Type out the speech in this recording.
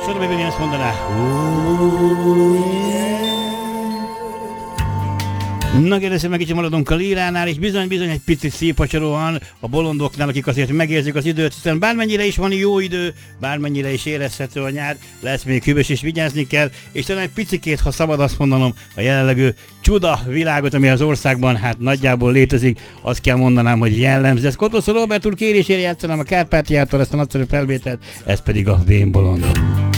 Sorba azt mondaná. Na kérdezem meg, itt maradunk a líránál, és bizony egy picit szívpacsaróan a bolondoknál, akik azért megérzik az időt, hiszen bármennyire is van jó idő, bármennyire is érezhető a nyár, lesz még hűvös és vigyázni kell, és talán egy picikét, ha szabad azt mondanom, a jelenlegű csuda világot, ami az országban hát nagyjából létezik, azt kell mondanám, hogy jellemző. Ez Kotoszó Robert úr kérésére játszanám a Kárpátiától ezt a nagyszerű felvételt, ez pedig a Vén bolondok.